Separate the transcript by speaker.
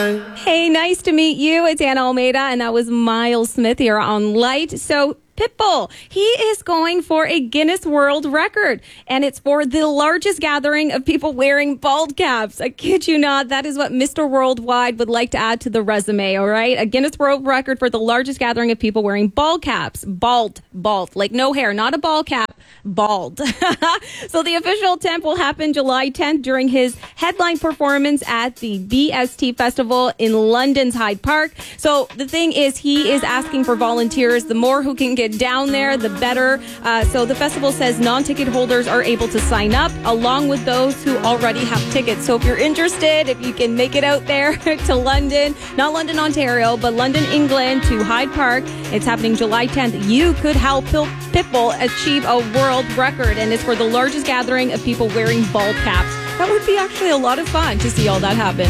Speaker 1: Hey, nice to meet you. It's Anna Almeida, and that was Miles Smith here on Light. So, Pitbull, he is going for a Guinness World Record, and it's for the largest gathering of people wearing bald caps. I kid you not, that is what Mr. Worldwide would like to add to the resume, all right? A Guinness World Record for the largest gathering of people wearing bald caps. Bald, like no hair, not a ball cap, bald. So the official attempt will happen July 10th during his headline performance at the BST Festival in London's Hyde Park. So the thing is, he is asking for volunteers. The more who can get down there, the better. So the festival says non-ticket holders are able to sign up along with those who already have tickets. So if you're interested, if you can make it out there to London, not London, Ontario, but London, England to Hyde Park, it's happening July 10th. You could help Pitbull achieve a world record, and it's for the largest gathering of people wearing bald caps. That would be actually a lot of fun to see all that happen.